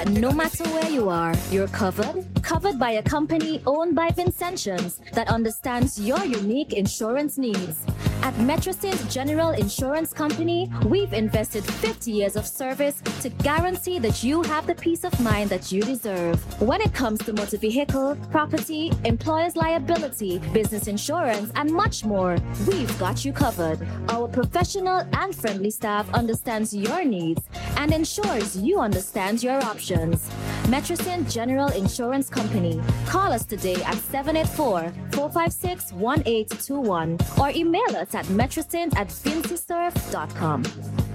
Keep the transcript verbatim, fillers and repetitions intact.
No matter where you are, you're covered. Covered by a company owned by Vincentians that understands your unique insurance needs. At Metrosint General Insurance Company, we've invested fifty years of service to guarantee that you have the peace of mind that you deserve. When it comes to motor vehicle, property, employer's liability, business insurance, and much more, we've got you covered. Our professional and friendly staff understands your needs and ensures you understand your options. Metrosint General Insurance Company. Call us today at seven eight four, four five six, one eight two one or email us at metrosint at vincysurf dot com.